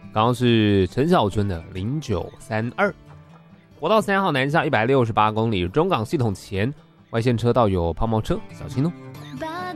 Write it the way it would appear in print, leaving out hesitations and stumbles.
刚刚是陈小春的0932。国道3号南下168公里，中港系统前外线车道有抛锚车，小心哦。